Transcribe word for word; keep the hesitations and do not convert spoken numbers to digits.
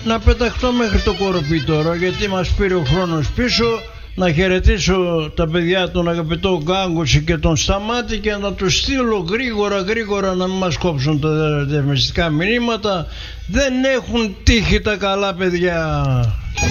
να πεταχτώ μέχρι το Κοροπή τώρα, γιατί μας πήρε ο χρόνος πίσω. Να χαιρετήσω τα παιδιά, τον αγαπητό Γκάγκουση και τον Σταμάτη, και να τους στείλω γρήγορα γρήγορα να μην μας κόψουν τα διαφημιστικά μηνύματα. Δεν έχουν τύχει τα καλά παιδιά.